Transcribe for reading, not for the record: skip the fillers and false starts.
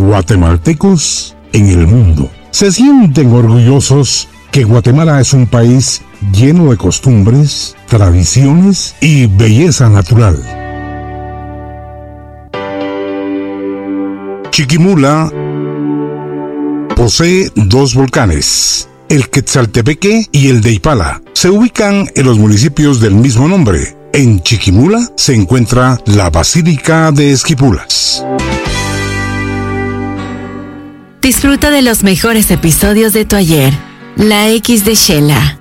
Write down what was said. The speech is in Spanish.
guatemaltecos en el mundo. Se sienten orgullosos que Guatemala es un país lleno de costumbres, tradiciones y belleza natural. Chiquimula posee 2 volcanes, el Quetzaltepeque y el de Ipala. Se ubican en los municipios del mismo nombre. En Chiquimula se encuentra la Basílica de Esquipulas. Disfruta de los mejores episodios de Tu Ayer, La X de Shela.